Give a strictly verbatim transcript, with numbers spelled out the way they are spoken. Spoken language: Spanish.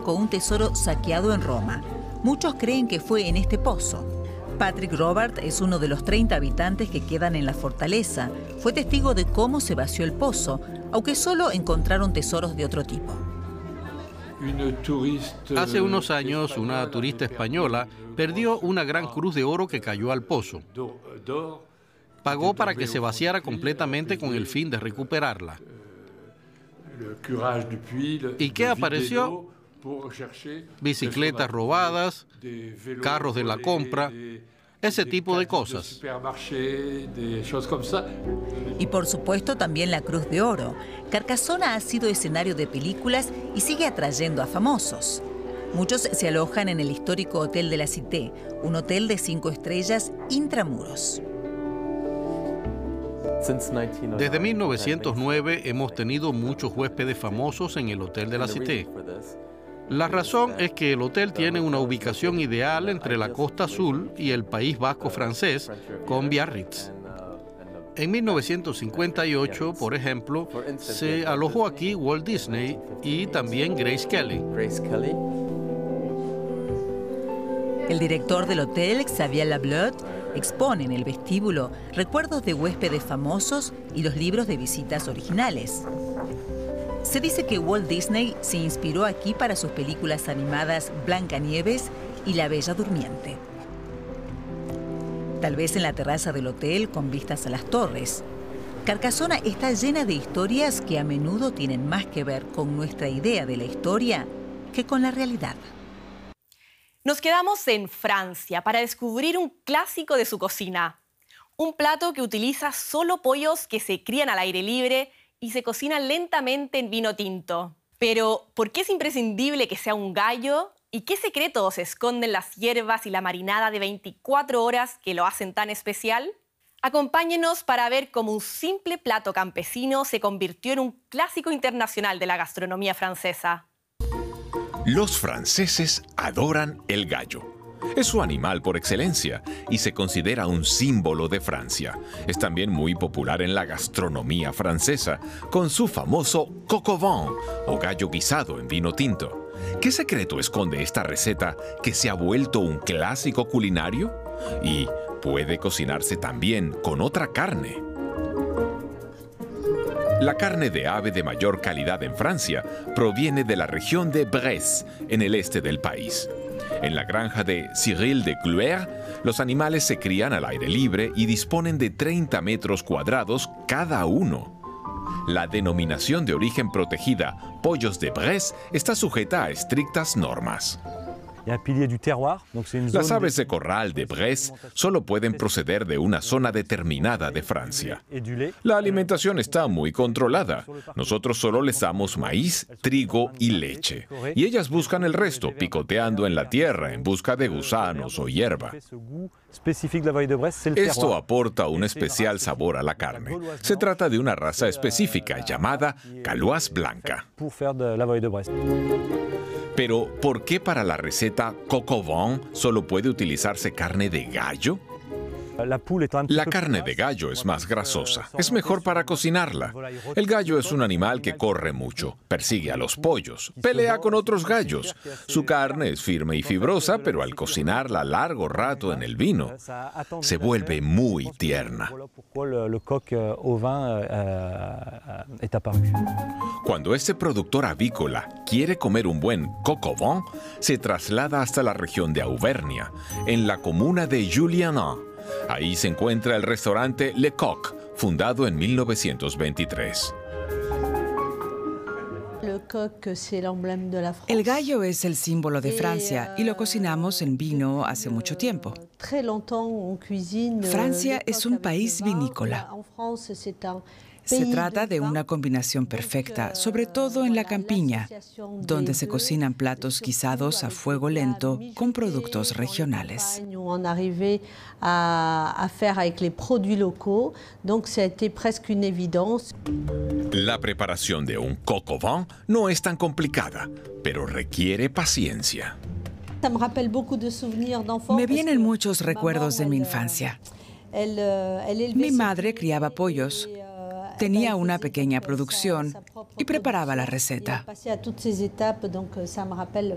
con un tesoro saqueado en Roma. Muchos creen que fue en este pozo. Patrick Robert es uno de los treinta habitantes que quedan en la fortaleza. Fue testigo de cómo se vació el pozo, aunque solo encontraron tesoros de otro tipo. Hace unos años, una turista española perdió una gran cruz de oro que cayó al pozo. Pagó para que se vaciara completamente con el fin de recuperarla. ¿Y qué apareció? Bicicletas robadas, carros de la compra, ese tipo de cosas. Y por supuesto también la Cruz de Oro. Carcassona ha sido escenario de películas y sigue atrayendo a famosos. Muchos se alojan en el histórico Hotel de la Cité, un hotel de cinco estrellas intramuros. Desde mil novecientos nueve hemos tenido muchos huéspedes famosos en el Hotel de la Cité. La razón es que el hotel tiene una ubicación ideal entre la Costa Azul y el País Vasco francés, con Biarritz. En mil novecientos cincuenta y ocho, por ejemplo, se alojó aquí Walt Disney y también Grace Kelly. El director del hotel, Xavier Lablotte, expone en el vestíbulo recuerdos de huéspedes famosos y los libros de visitas originales. Se dice que Walt Disney se inspiró aquí para sus películas animadas Blancanieves y La Bella Durmiente. Tal vez en la terraza del hotel con vistas a las torres. Carcassona está llena de historias que a menudo tienen más que ver con nuestra idea de la historia que con la realidad. Nos quedamos en Francia para descubrir un clásico de su cocina. Un plato que utiliza solo pollos que se crían al aire libre y se cocina lentamente en vino tinto. Pero, ¿por qué es imprescindible que sea un gallo? ¿Y qué secretos esconden las hierbas y la marinada de veinticuatro horas que lo hacen tan especial? Acompáñenos para ver cómo un simple plato campesino se convirtió en un clásico internacional de la gastronomía francesa. Los franceses adoran el gallo. Es su animal por excelencia y se considera un símbolo de Francia. Es también muy popular en la gastronomía francesa, con su famoso coq au vin, o gallo guisado en vino tinto. ¿Qué secreto esconde esta receta que se ha vuelto un clásico culinario? Y puede cocinarse también con otra carne. La carne de ave de mayor calidad en Francia proviene de la región de Bresse, en el este del país. En la granja de Cyril de Cluer, los animales se crían al aire libre y disponen de treinta metros cuadrados cada uno. La denominación de origen protegida Pollos de Bresse está sujeta a estrictas normas. Las aves de corral de Bresse solo pueden proceder de una zona determinada de Francia. La alimentación está muy controlada. Nosotros solo les damos maíz, trigo y leche. Y ellas buscan el resto, picoteando en la tierra en busca de gusanos o hierba. Esto aporta un especial sabor a la carne. Se trata de una raza específica llamada Galoise Blanca. Pero, ¿por qué para la receta coq au vin solo puede utilizarse carne de gallo? La carne de gallo es más grasosa, es mejor para cocinarla. El gallo es un animal que corre mucho, persigue a los pollos, pelea con otros gallos. Su carne es firme y fibrosa, pero al cocinarla largo rato en el vino, se vuelve muy tierna. Cuando este productor avícola quiere comer un buen coq au vin, se traslada hasta la región de Auvernia, en la comuna de Julianan. Ahí se encuentra el restaurante Le Coq, fundado en mil novecientos veintitrés. El gallo es el símbolo de Francia y lo cocinamos en vino hace mucho tiempo. Francia es un país vinícola. Se trata de una combinación perfecta, sobre todo en la campiña, donde se cocinan platos guisados a fuego lento con productos regionales. La preparación de un coq au vin no es tan complicada, pero requiere paciencia. Me vienen muchos recuerdos de mi infancia. Mi madre criaba pollos. Tenía una pequeña producción y preparaba la receta.